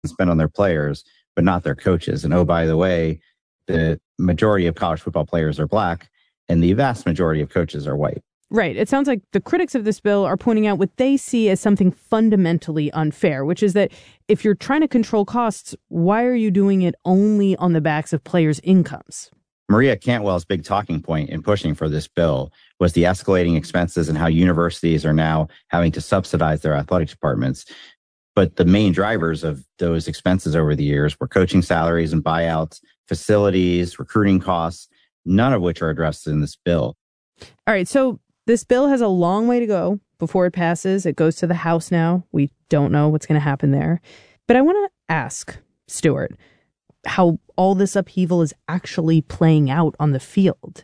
spend on their players, but not their coaches. And oh, by the way, the majority of college football players are black and the vast majority of coaches are white. Right. It sounds like the critics of this bill are pointing out what they see as something fundamentally unfair, which is that if you're trying to control costs, why are you doing it only on the backs of players' incomes? Maria Cantwell's big talking point in pushing for this bill was the escalating expenses and how universities are now having to subsidize their athletic departments. But the main drivers of those expenses over the years were coaching salaries and buyouts, facilities, recruiting costs, none of which are addressed in this bill. All right. So this bill has a long way to go before it passes. It goes to the House now. We don't know what's going to happen there. But I want to ask Stuart how all this upheaval is actually playing out on the field.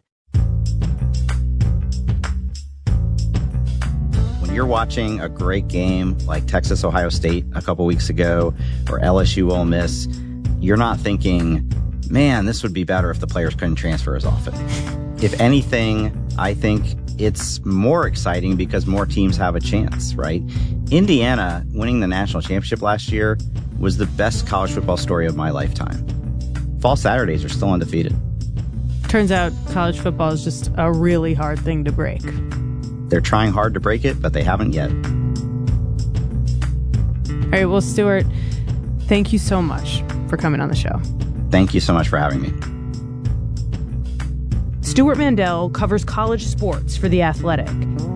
When you're watching a great game like Texas-Ohio State a couple weeks ago or LSU-Ole Miss, you're not thinking, man, this would be better if the players couldn't transfer as often. If anything, I think it's more exciting because more teams have a chance, right? Indiana winning the national championship last year was the best college football story of my lifetime. Fall Saturdays are still undefeated. Turns out college football is just a really hard thing to break. They're trying hard to break it, but they haven't yet. All right, well, Stuart, thank you so much for coming on the show. Thank you so much for having me. Stuart Mandel covers college sports for The Athletic.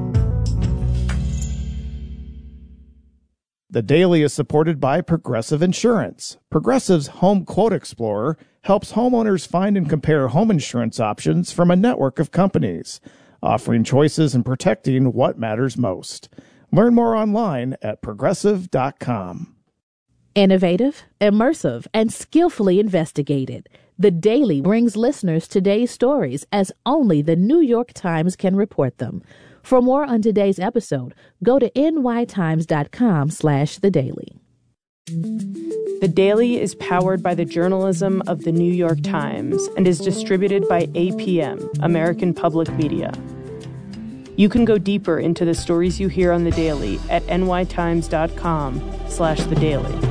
The Daily is supported by Progressive Insurance. Progressive's Home Quote Explorer helps homeowners find and compare home insurance options from a network of companies, offering choices and protecting what matters most. Learn more online at progressive.com. Innovative, immersive, and skillfully investigated. The Daily brings listeners today's stories as only the New York Times can report them. For more on today's episode, go to nytimes.com/thedaily. The Daily is powered by the journalism of the New York Times and is distributed by APM, American Public Media. You can go deeper into the stories you hear on The Daily at nytimes.com/thedaily.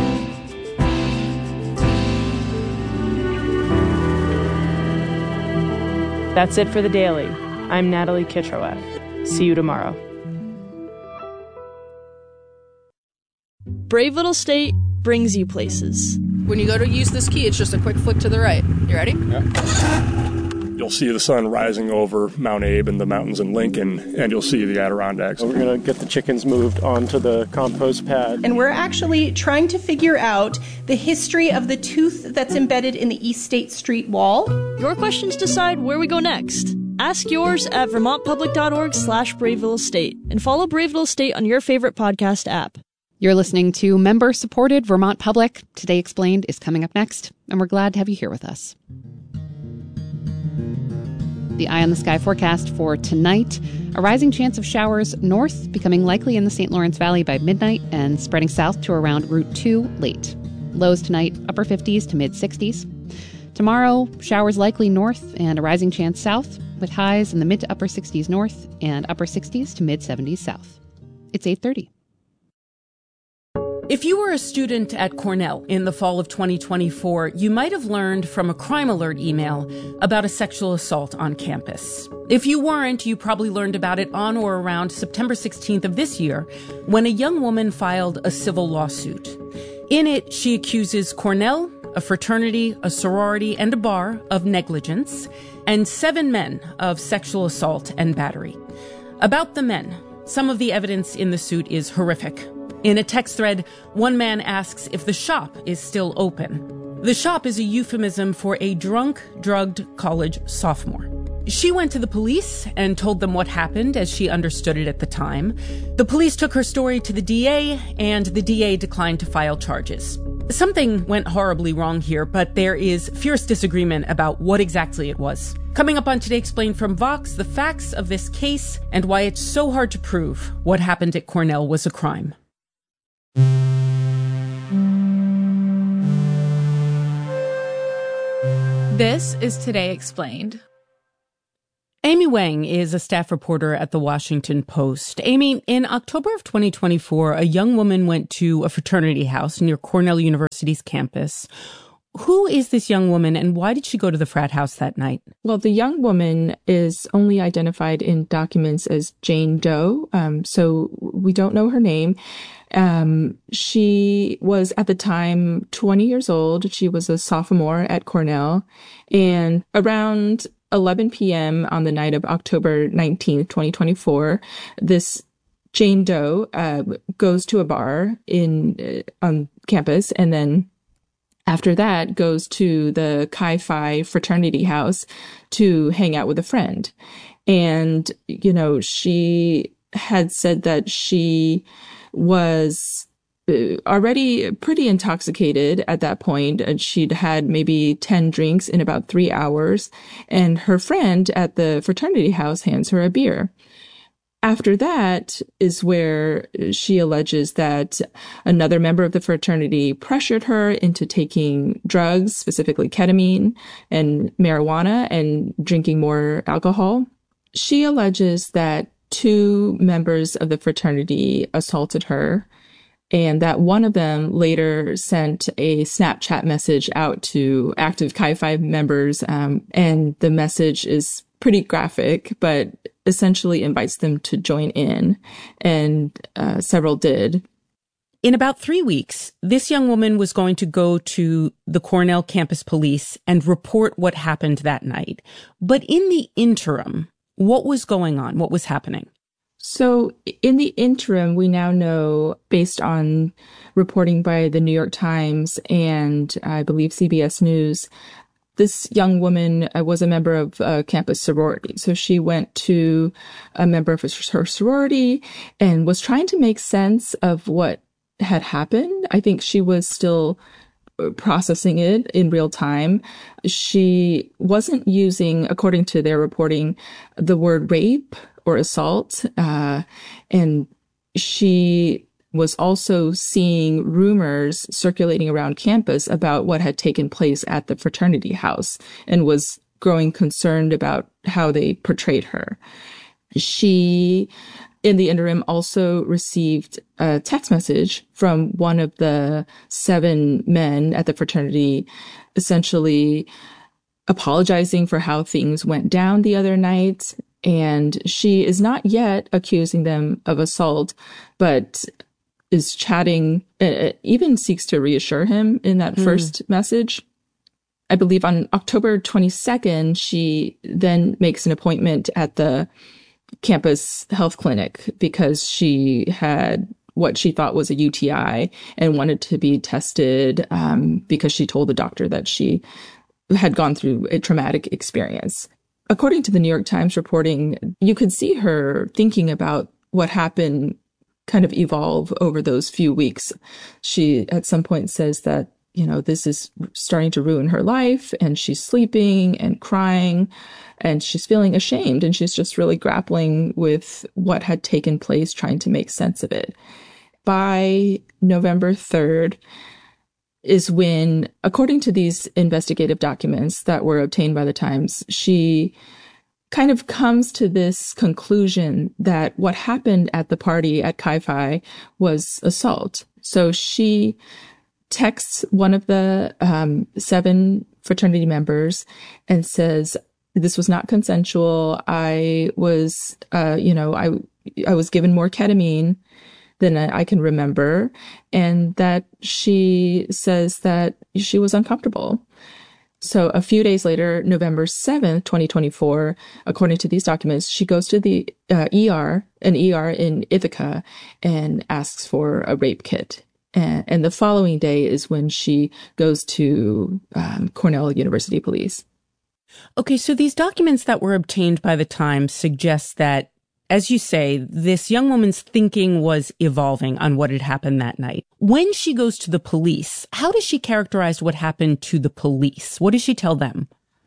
That's it for The Daily. I'm Natalie Kitroeff. See you tomorrow. Brave Little State brings you places. When you go to use this key, it's just a quick flick to the right. You ready? Yeah. You'll see the sun rising over Mount Abe and the mountains in Lincoln, and you'll see the Adirondacks. We're going to get the chickens moved onto the compost pad. And we're actually trying to figure out the history of the tooth that's embedded in the East State Street wall. Your questions decide where we go next. Ask yours at vermontpublic.org/Brave Little State and follow Brave Little State on your favorite podcast app. You're listening to member-supported Vermont Public. Today Explained is coming up next, and we're glad to have you here with us. The Eye on the Sky forecast for tonight: a rising chance of showers north, becoming likely in the St. Lawrence Valley by midnight and spreading south to around Route 2 late. Lows tonight, upper 50s to mid-60s. Tomorrow, showers likely north and a rising chance south, with highs in the mid to upper 60s north and upper 60s to mid-70s south. It's 8:30. If you were a student at Cornell in the fall of 2024, you might have learned from a crime alert email about a sexual assault on campus. If you weren't, you probably learned about it on or around September 16th of this year, when a young woman filed a civil lawsuit. In it, she accuses Cornell, a fraternity, a sorority, and a bar of negligence, and 7 men of sexual assault and battery. About the men, some of the evidence in the suit is horrific. In a text thread, one man asks if the shop is still open. The shop is a euphemism for a drunk, drugged college sophomore. She went to the police and told them what happened as she understood it at the time. The police took her story to the DA, and the DA declined to file charges. Something went horribly wrong here, but there is fierce disagreement about what exactly it was. Coming up on Today Explained from Vox, the facts of this case and why it's so hard to prove what happened at Cornell was a crime. This is Today Explained. Amy Wang is a staff reporter at The Washington Post. Amy, in October of 2024, a young woman went to a fraternity house near Cornell University's campus. Who is this young woman, and why did she go to the frat house that night? Well, the young woman is only identified in documents as Jane Doe, so we don't know her name. She was at the time 20 years old. She was a sophomore at Cornell, and around 11 p.m. on the night of October 19th, 2024, this Jane Doe goes to a bar on campus, and then after that goes to the Chi Phi fraternity house to hang out with a friend. And, she had said that she was already pretty intoxicated at that point, and she'd had maybe 10 drinks in about 3 hours, and her friend at the fraternity house hands her a beer. After that is where she alleges that another member of the fraternity pressured her into taking drugs, specifically ketamine and marijuana, and drinking more alcohol. She alleges that 2 members of the fraternity assaulted her, and that one of them later sent a Snapchat message out to active Chi Phi members, and the message is pretty graphic, but essentially invites them to join in, and several did. In about 3 weeks, this young woman was going to go to the Cornell campus police and report what happened that night. But in the interim, what was going on? What was happening? So in the interim, we now know, based on reporting by the New York Times and I believe CBS News, this young woman was a member of a campus sorority. So she went to a member of her sorority and was trying to make sense of what had happened. I think she was still processing it in real time. She wasn't using, according to their reporting, the word rape or assault. And she was also seeing rumors circulating around campus about what had taken place at the fraternity house and was growing concerned about how they portrayed her. She, in the interim, also received a text message from one of the 7 men at the fraternity, essentially apologizing for how things went down the other night. And she is not yet accusing them of assault, but is chatting, even seeks to reassure him in that first message. I believe on October 22nd, she then makes an appointment at the campus health clinic because she had what she thought was a UTI and wanted to be tested because she told the doctor that she had gone through a traumatic experience. According to the New York Times reporting, you could see her thinking about what happened kind of evolve over those few weeks. She at some point says that, this is starting to ruin her life, and she's sleeping and crying, and she's feeling ashamed, and she's just really grappling with what had taken place, trying to make sense of it. By November 3rd is when, according to these investigative documents that were obtained by the Times, she kind of comes to this conclusion that what happened at the party at Chi Phi was assault. So she texts one of the 7 fraternity members and says, "This was not consensual. I was, I was given more ketamine than I can remember," and that she says that she was uncomfortable. So a few days later, November 7th, 2024, according to these documents, she goes to the an ER in Ithaca, and asks for a rape kit. And the following day is when she goes to Cornell University Police. Okay, so these documents that were obtained by the Times suggest that, as you say, this young woman's thinking was evolving on what had happened that night. When she goes to the police, how does she characterize what happened to the police? What does she tell them?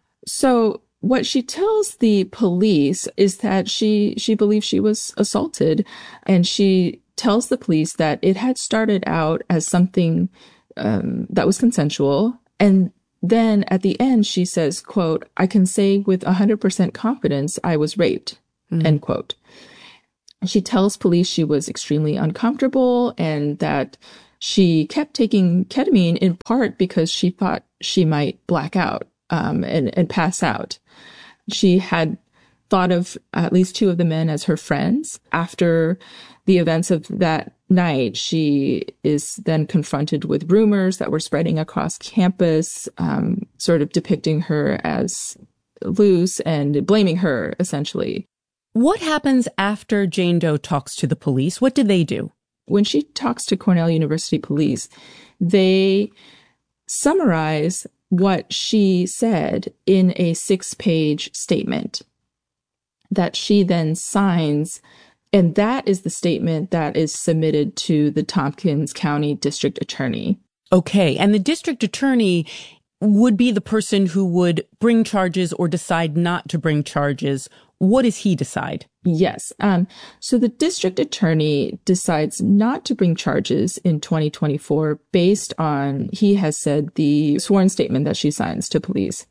So what she tells the police is that she believes she was assaulted, and she tells the police that it had started out as something that was consensual, and Then at the end, she says, quote, "I can say with 100% confidence I was raped," end quote. She tells police she was extremely uncomfortable and that she kept taking ketamine in part because she thought she might black out and pass out. She had thought of at least two of the men as her friends. After the events of that night, she is then confronted with rumors that were spreading across campus, sort of depicting her as loose and blaming her, essentially. What happens after Jane Doe talks to the police? What did they do? When she talks to Cornell University police, they summarize what she said in a 6-page statement that she then signs. And that is the statement that is submitted to the Tompkins County District Attorney. Okay. And the district attorney would be the person who would bring charges or decide not to bring charges. What does he decide? Yes. So the district attorney decides not to bring charges in 2024 based on, he has said, the sworn statement that she signs to police.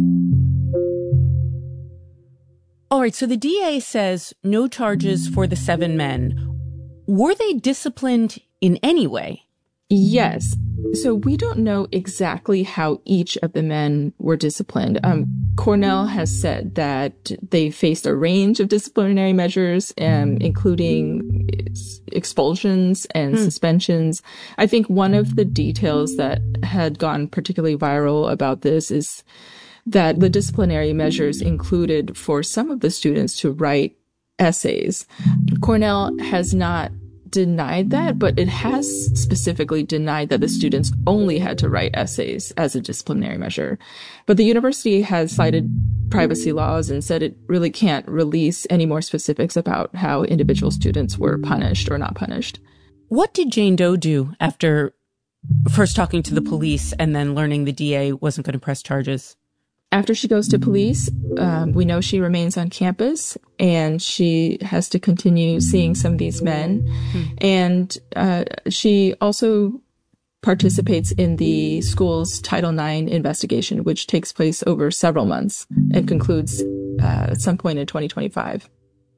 All right. So the DA says no charges for the 7 men. Were they disciplined in any way? Yes. So we don't know exactly how each of the men were disciplined. Cornell has said that they faced a range of disciplinary measures, including expulsions and suspensions. I think one of the details that had gone particularly viral about this is that the disciplinary measures included for some of the students to write essays. Cornell has not denied that, but it has specifically denied that the students only had to write essays as a disciplinary measure. But the university has cited privacy laws and said it really can't release any more specifics about how individual students were punished or not punished. What did Jane Doe do after first talking to the police and then learning the DA wasn't going to press charges? After she goes to police, we know she remains on campus and she has to continue seeing some of these men. And she also participates in the school's Title IX investigation, which takes place over several months and concludes at some point in 2025.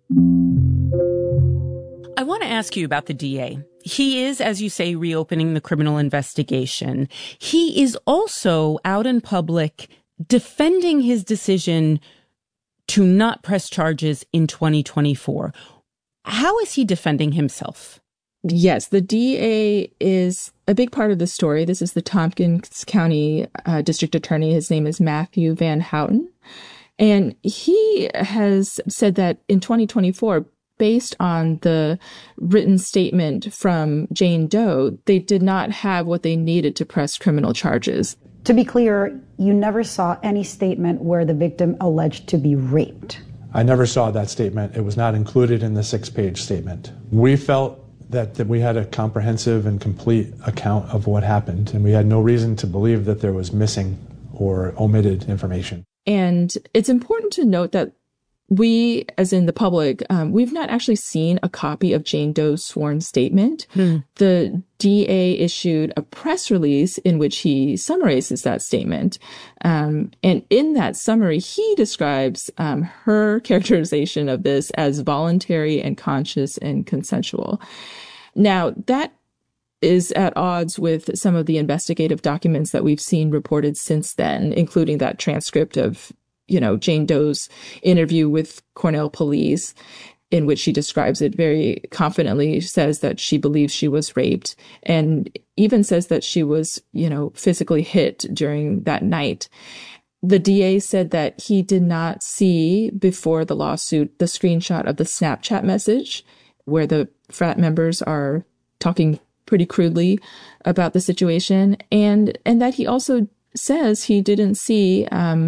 I want to ask you about the DA. He is, as you say, reopening the criminal investigation. He is also out in public defending his decision to not press charges in 2024. How is he defending himself? Yes, the DA is a big part of the story. This is the Tompkins County District Attorney. His name is Matthew Van Houten. And he has said that in 2024, based on the written statement from Jane Doe, they did not have what they needed to press criminal charges. To be clear, you never saw any statement where the victim alleged to be raped. I never saw that statement. It was not included in the 6-page statement. We felt that we had a comprehensive and complete account of what happened, and we had no reason to believe that there was missing or omitted information. And it's important to note that we, as in the public, we've not actually seen a copy of Jane Doe's sworn statement. The DA issued a press release in which he summarizes that statement. And in that summary, he describes her characterization of this as voluntary and conscious and consensual. Now, that is at odds with some of the investigative documents that we've seen reported since then, including that transcript of Jane Doe's interview with Cornell police, in which she describes it very confidently, says that she believes she was raped, and even says that she was, physically hit during that night. The DA said that he did not see before the lawsuit the screenshot of the Snapchat message where the frat members are talking pretty crudely about the situation, and that he also says he didn't see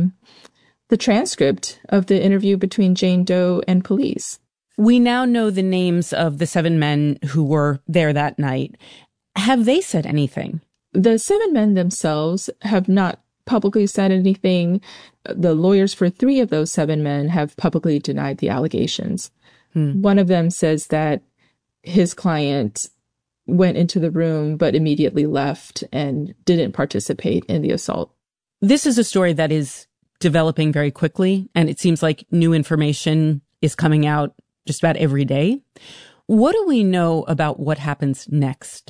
the transcript of the interview between Jane Doe and police. We now know the names of the 7 men who were there that night. Have they said anything? The 7 men themselves have not publicly said anything. The lawyers for 3 of those 7 men have publicly denied the allegations. One of them says that his client went into the room but immediately left and didn't participate in the assault. This is a story that is developing very quickly, and it seems like new information is coming out just about every day. What do we know about what happens next?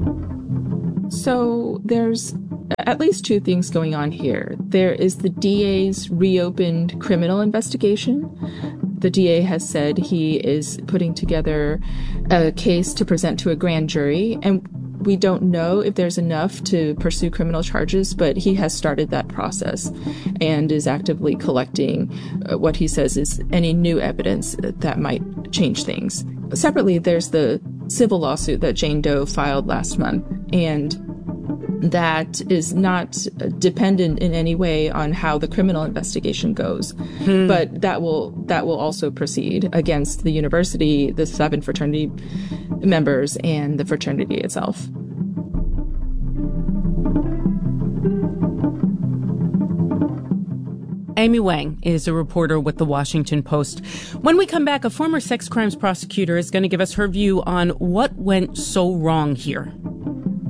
So there's at least two things going on here. There is the DA's reopened criminal investigation. The DA has said he is putting together a case to present to a grand jury, and we don't know if there's enough to pursue criminal charges, but he has started that process and is actively collecting what he says is any new evidence that might change things. Separately, there's the civil lawsuit that Jane Doe filed last month, and that is not dependent in any way on how the criminal investigation goes. But that will also proceed against the university, the 7 fraternity members, and the fraternity itself. Amy Wang is a reporter with The Washington Post. When we come back, a former sex crimes prosecutor is going to give us her view on what went so wrong here.